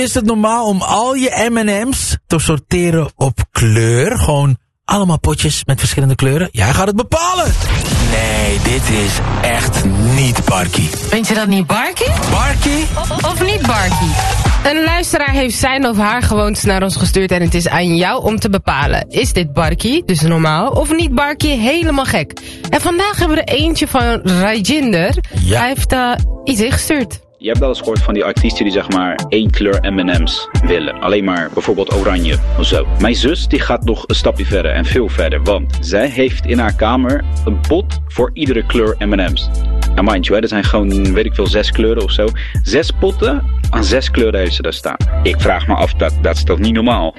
is het normaal om al je M&M's te sorteren op kleur? Gewoon allemaal potjes met verschillende kleuren? Jij gaat het bepalen. Nee, dit is echt niet Barkie. Vind je dat niet Barkie? Barkie? Of niet Barkie? Een luisteraar heeft zijn of haar gewoontes naar ons gestuurd en het is aan jou om te bepalen. Is dit Barkie, dus normaal, of niet Barkie, helemaal gek? En vandaag hebben we er eentje van Rajinder. Ja. Hij heeft iets ingestuurd. Je hebt wel eens gehoord van die artiesten die zeg maar 1 kleur M&M's willen. Alleen maar bijvoorbeeld oranje of zo. Mijn zus die gaat nog een stapje verder en veel verder. Want zij heeft in haar kamer een pot voor iedere kleur M&M's. En mind you, er zijn gewoon, weet ik veel, 6 kleuren of zo. 6 potten aan 6 kleuren heeft ze daar staan. Ik vraag me af, dat is toch niet normaal?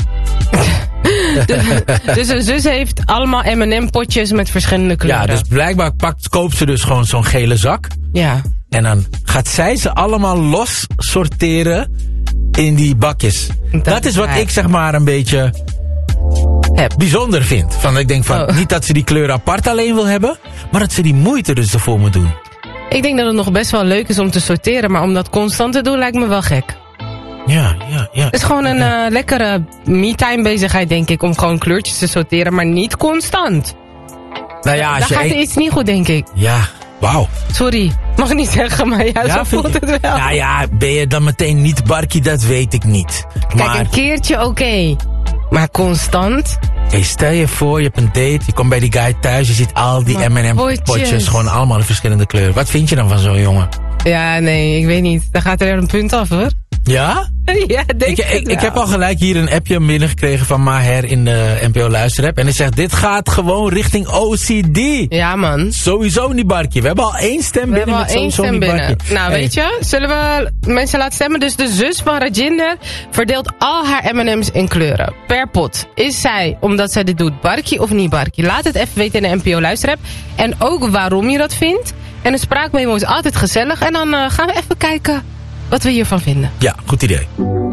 Dus een zus heeft allemaal M&M potjes met verschillende kleuren. Ja, dus blijkbaar koopt ze dus gewoon zo'n gele zak. Ja. En dan gaat zij ze allemaal los sorteren in die bakjes. Dat is wat ik zeg maar een beetje bijzonder vind. Van, ik denk van, niet dat ze die kleur apart alleen wil hebben, maar dat ze die moeite dus ervoor moet doen. Ik denk dat het nog best wel leuk is om te sorteren, maar om dat constant te doen lijkt me wel gek. Ja. Het is gewoon een lekkere me-time bezigheid, denk ik, om gewoon kleurtjes te sorteren, maar niet constant. Nou ja, Dan gaat er iets niet goed, denk ik. Ja, wauw. Sorry, mag ik niet zeggen, maar zo voelt het wel. Nou ja, ben je dan meteen niet Barkie, dat weet ik niet. Kijk, Maar een keertje oké, maar constant? hey, stel je voor, je hebt een date, je komt bij die guy thuis, je ziet al die M&M potjes, gewoon allemaal in verschillende kleuren. Wat vind je dan van zo'n jongen? Ja, nee, ik weet niet. Dan gaat er een punt af, hoor. Ja? Ja, denk ik heb al gelijk hier een appje binnengekregen van Maher in de NPO Luisterapp. En hij zegt, dit gaat gewoon richting OCD. Ja, man. Sowieso niet Barkie. We hebben al 1 stem binnen. We hebben al 1 stem binnen. Nou, weet je, zullen we mensen laten stemmen? Dus de zus van Rajinder verdeelt al haar M&M's in kleuren. Per pot. Is zij, omdat zij dit doet, Barkie of niet Barkie? Laat het even weten in de NPO Luisterapp. En ook waarom je dat vindt. En een spraakmemo is altijd gezellig. En dan gaan we even kijken wat we hiervan vinden. Ja, goed idee.